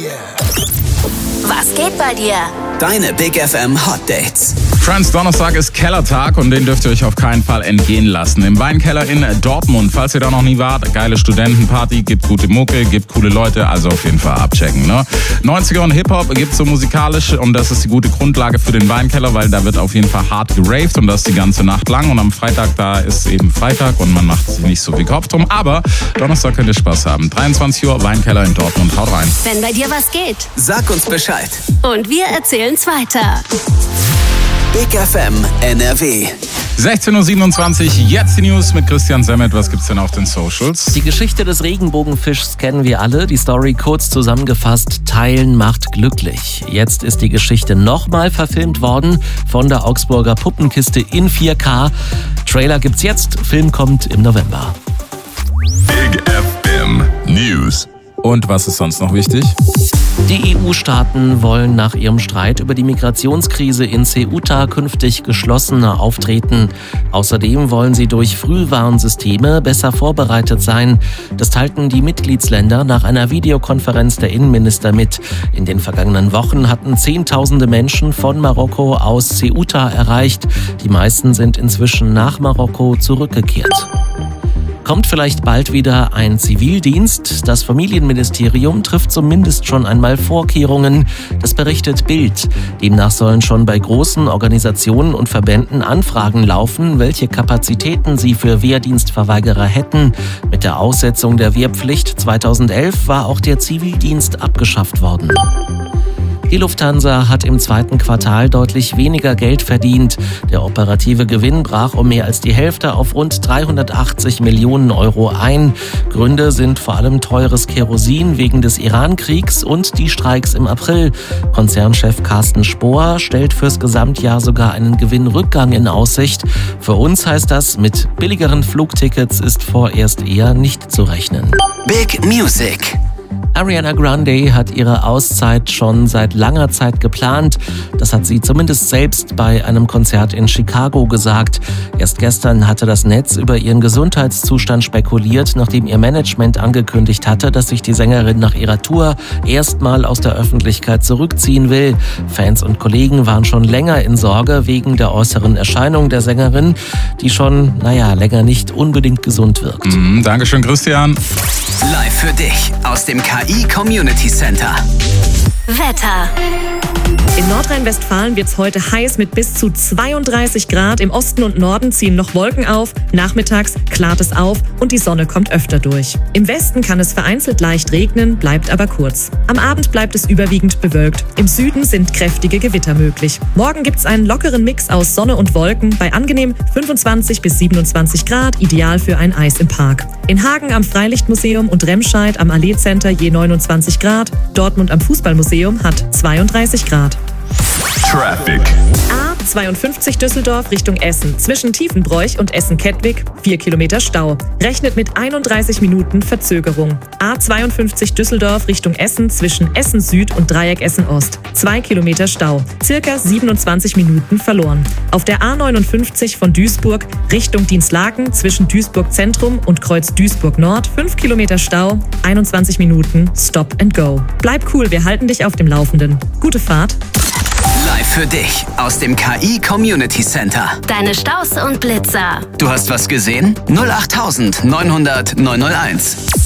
Was geht bei dir? Deine Big FM Hot Dates. Friends, Donnerstag ist Kellertag und den dürft ihr euch auf keinen Fall entgehen lassen. Im Weinkeller in Dortmund, falls ihr da noch nie wart, geile Studentenparty, gibt gute Mucke, gibt coole Leute, also auf jeden Fall abchecken, ne? 90er und Hip-Hop gibt's so musikalisch und das ist die gute Grundlage für den Weinkeller, weil da wird auf jeden Fall hart geraved und das die ganze Nacht lang und am Freitag, da ist eben Freitag und man macht sich nicht so viel Kopf drum, aber Donnerstag könnt ihr Spaß haben. 23 Uhr, Weinkeller in Dortmund, haut rein. Wenn bei dir was geht. Sag uns Bescheid. Und wir erzählen's weiter. Big FM NRW. 16.27 Uhr, jetzt die News mit Christian Semmet. Was gibt's denn auf den Socials? Die Geschichte des Regenbogenfischs kennen wir alle. Die Story kurz zusammengefasst: Teilen macht glücklich. Jetzt ist die Geschichte nochmal verfilmt worden von der Augsburger Puppenkiste in 4K. Trailer gibt's jetzt, Film kommt im November. Big FM News. Und was ist sonst noch wichtig? Die EU-Staaten wollen nach ihrem Streit über die Migrationskrise in Ceuta künftig geschlossener auftreten. Außerdem wollen sie durch Frühwarnsysteme besser vorbereitet sein. Das teilten die Mitgliedsländer nach einer Videokonferenz der Innenminister mit. In den vergangenen Wochen hatten Zehntausende Menschen von Marokko aus Ceuta erreicht. Die meisten sind inzwischen nach Marokko zurückgekehrt. Kommt vielleicht bald wieder ein Zivildienst? Das Familienministerium trifft zumindest schon einmal Vorkehrungen. Das berichtet Bild. Demnach sollen schon bei großen Organisationen und Verbänden Anfragen laufen, welche Kapazitäten sie für Wehrdienstverweigerer hätten. Mit der Aussetzung der Wehrpflicht 2011 war auch der Zivildienst abgeschafft worden. Die Lufthansa hat im zweiten Quartal deutlich weniger Geld verdient. Der operative Gewinn brach um mehr als die Hälfte auf rund 380 Millionen Euro ein. Gründe sind vor allem teures Kerosin wegen des Iran-Kriegs und die Streiks im April. Konzernchef Carsten Spohr stellt fürs Gesamtjahr sogar einen Gewinnrückgang in Aussicht. Für uns heißt das, mit billigeren Flugtickets ist vorerst eher nicht zu rechnen. Big Music. Ariana Grande hat ihre Auszeit schon seit langer Zeit geplant. Das hat sie zumindest selbst bei einem Konzert in Chicago gesagt. Erst gestern hatte das Netz über ihren Gesundheitszustand spekuliert, nachdem ihr Management angekündigt hatte, dass sich die Sängerin nach ihrer Tour erstmal aus der Öffentlichkeit zurückziehen will. Fans und Kollegen waren schon länger in Sorge wegen der äußeren Erscheinung der Sängerin, die schon, länger nicht unbedingt gesund wirkt. Dankeschön, Christian. Live für dich aus dem KI Community Center. Wetter. In Nordrhein-Westfalen wird's heute heiß mit bis zu 32 Grad. Im Osten und Norden ziehen noch Wolken auf. Nachmittags klart es auf und die Sonne kommt öfter durch. Im Westen kann es vereinzelt leicht regnen, bleibt aber kurz. Am Abend bleibt es überwiegend bewölkt. Im Süden sind kräftige Gewitter möglich. Morgen gibt's einen lockeren Mix aus Sonne und Wolken bei angenehm 25 bis 27 Grad, ideal für ein Eis im Park. In Hagen am Freilichtmuseum und Remscheid am Allee Center je 29 Grad. Dortmund am Fußballmuseum hat 32 Grad. Traffic. A52 Düsseldorf Richtung Essen. Zwischen Tiefenbroich und Essen-Kettwig 4 Kilometer Stau. Rechnet mit 31 Minuten Verzögerung. A52 Düsseldorf Richtung Essen zwischen Essen Süd und Dreieck Essen Ost. 2 Kilometer Stau. Circa 27 Minuten verloren. Auf der A59 von Duisburg Richtung Dienstlaken zwischen Duisburg Zentrum und Kreuz Duisburg Nord 5 Kilometer Stau. 21 Minuten Stop and Go. Bleib cool, wir halten dich auf dem Laufenden. Gute Fahrt. Live für dich aus dem KI Community Center. Deine Staus und Blitzer. Du hast was gesehen? 08900 901.